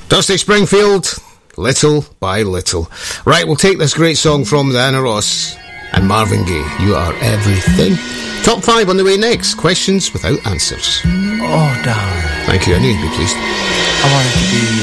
Dusty Springfield, Little by Little. Right, we'll take this great song from Diana Ross and Marvin Gaye. You Are Everything. Top 5 on the way next. Questions without answers. Oh, darling. Thank you. I knew you'd be pleased. I wanted to be